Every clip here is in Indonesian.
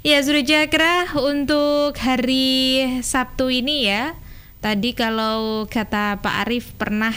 Ya, Surujakra, untuk hari Sabtu ini ya. Tadi kalau kata Pak Arif pernah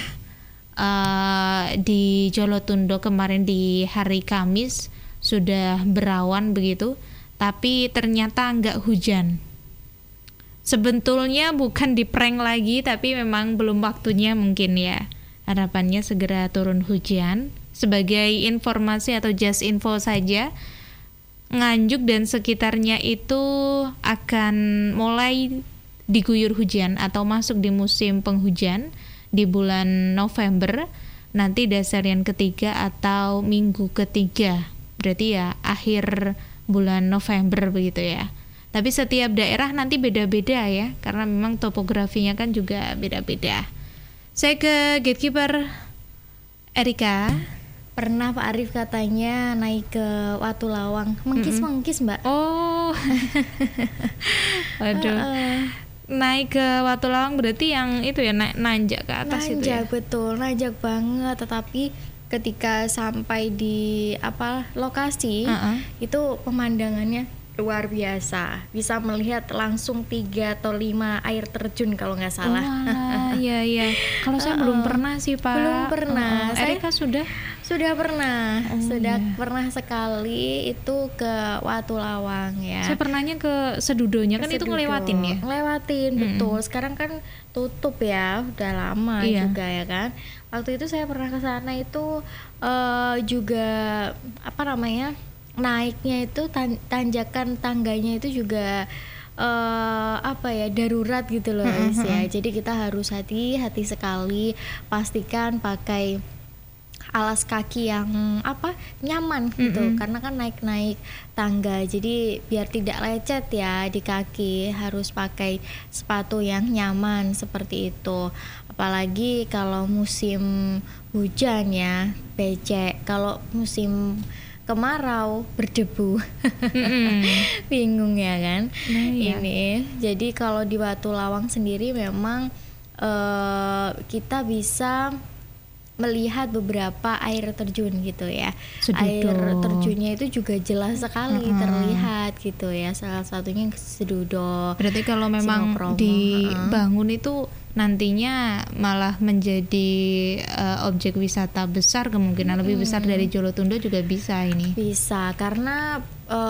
di Jolotundo kemarin di hari Kamis sudah berawan begitu, tapi ternyata nggak hujan. Sebetulnya bukan di prank lagi, tapi memang belum waktunya mungkin ya. Harapannya segera turun hujan. Sebagai informasi atau just info saja, Nganjuk dan sekitarnya itu akan mulai diguyur hujan atau masuk di musim penghujan di bulan November, nanti dasarian ketiga atau minggu ketiga, berarti ya akhir bulan November begitu ya. Tapi setiap daerah nanti beda-beda ya, karena memang topografinya kan juga beda-beda. Saya ke gatekeeper Erika. Pernah Pak Arif katanya naik ke Watu Lawang, mengkis-mengkis Mbak. Oh, waduh. Naik ke Watu Lawang berarti yang itu ya, nanjak ke atas itu ya? Nanjak, betul, nanjak banget. Tetapi ketika sampai di lokasi, itu pemandangannya luar biasa. Bisa melihat langsung 3 atau 5 air terjun kalau nggak salah. Iya. Kalau saya belum pernah sih Pak. Belum pernah. Erika sudah pernah. Pernah sekali itu ke Watu Lawang ya. Saya pernahnya ke Sedudonya kan. Itu ngelewatin ya? Ngelewatin, betul. Sekarang kan tutup ya, udah lama juga ya kan. Waktu itu saya pernah ke sana itu juga naiknya itu tanjakan tangganya itu juga darurat gitu loh guys ya. Jadi kita harus hati-hati sekali, pastikan pakai alas kaki yang nyaman gitu, karena kan naik tangga, jadi biar tidak lecet ya di kaki, harus pakai sepatu yang nyaman seperti itu. Apalagi kalau musim hujan ya becek, kalau musim kemarau berdebu. Bingung ya kan. Ini jadi kalau di Watu Lawang sendiri memang kita bisa melihat beberapa air terjun gitu ya. Air terjunnya itu juga jelas sekali terlihat gitu ya. Salah satunya Sedudo. Berarti kalau memang dibangun itu nantinya malah menjadi objek wisata besar, kemungkinan lebih besar dari Jolotundo juga bisa ini. Bisa, karena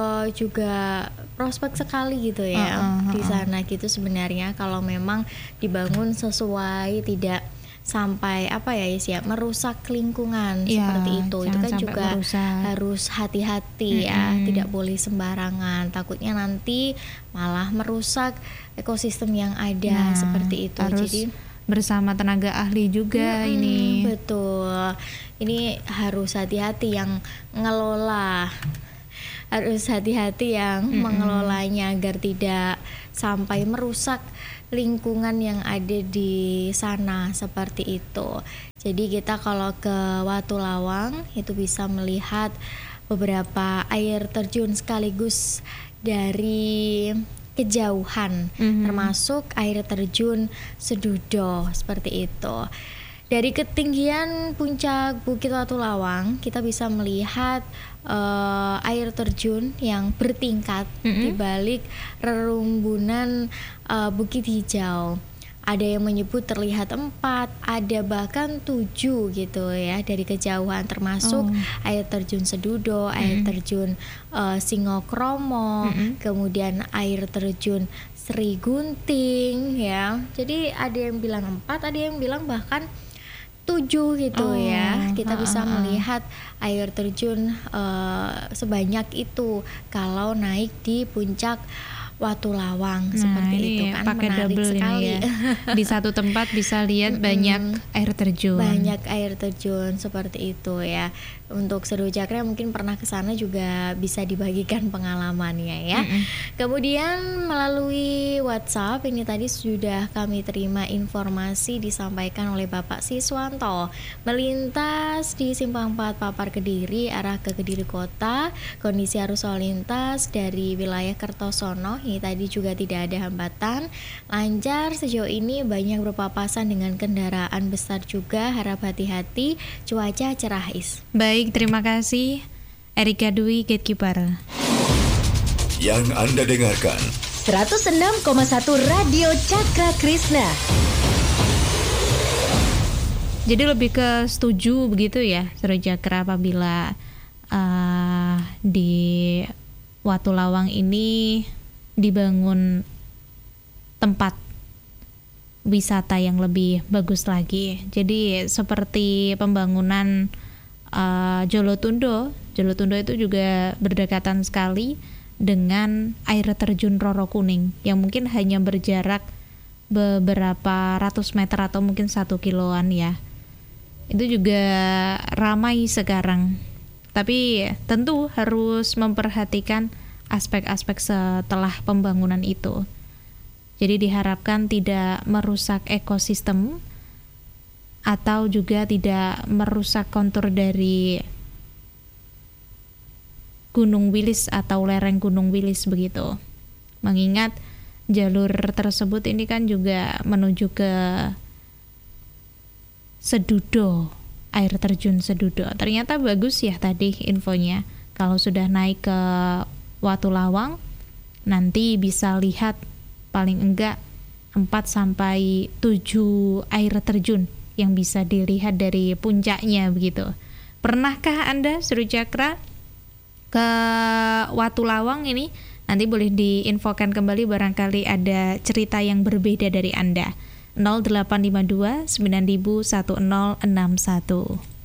juga prospek sekali gitu ya di sana gitu sebenarnya, kalau memang dibangun sesuai, tidak sampai merusak lingkungan seperti itu. Itu kan juga harus hati-hati ya, tidak boleh sembarangan, takutnya nanti malah merusak ekosistem yang ada seperti itu. Harus jadi bersama tenaga ahli juga ini. Betul. Ini harus hati-hati yang ngelola. Harus hati-hati yang mengelolanya agar tidak sampai merusak lingkungan yang ada di sana seperti itu. Jadi kita kalau ke Watu Lawang itu bisa melihat beberapa air terjun sekaligus dari kejauhan, termasuk air terjun Sedudo seperti itu. Dari ketinggian puncak Bukit Watu Lawang kita bisa melihat air terjun yang bertingkat di balik rerumbunan bukit hijau. Ada yang menyebut terlihat 4, ada bahkan 7 gitu ya dari kejauhan, termasuk air terjun Sedudo, air terjun Singokromo, kemudian air terjun Sri Gunting ya. Jadi ada yang bilang 4, ada yang bilang bahkan 7 gitu ya. Kita bisa melihat air terjun sebanyak itu kalau naik di puncak Watu Lawang seperti itu kan, pakai menarik double sekali ini ya. Di satu tempat bisa lihat banyak air terjun. Banyak air terjun seperti itu ya. Untuk Surujakra mungkin pernah ke sana juga bisa dibagikan pengalamannya ya. Kemudian melalui WhatsApp ini tadi sudah kami terima informasi disampaikan oleh Bapak Siswanto, melintas di Simpang 4 Papar Kediri arah ke Kediri Kota, kondisi arus lalu lintas dari wilayah Kertosono ini tadi juga tidak ada hambatan, lancar sejauh ini, banyak berpapasan dengan kendaraan besar juga, harap hati-hati, cuaca cerah is. Baik, terima kasih Erika Dwi, Gatekeeper. Yang Anda dengarkan 106,1 Radio Cakra Krishna. Jadi lebih ke setuju begitu ya, Seru Cakra, apabila di Watu Lawang ini dibangun tempat wisata yang lebih bagus lagi. Jadi seperti pembangunan Jolotundo itu juga berdekatan sekali dengan air terjun Roro Kuning yang mungkin hanya berjarak beberapa ratus meter atau mungkin 1 kiloan ya. Itu juga ramai sekarang. Tapi tentu harus memperhatikan aspek-aspek setelah pembangunan itu. Jadi diharapkan tidak merusak ekosistem atau juga tidak merusak kontur dari Gunung Wilis atau lereng Gunung Wilis begitu. Mengingat jalur tersebut ini kan juga menuju ke Sedudo, air terjun Sedudo. Ternyata bagus ya tadi infonya. Kalau sudah naik ke Watu Lawang, nanti bisa lihat paling enggak 4-7 air terjun yang bisa dilihat dari puncaknya begitu. Pernahkah Anda, Seru Cakra, ke Watu Lawang ini? Nanti boleh diinfokan kembali barangkali ada cerita yang berbeda dari Anda. 0852 9000 1061.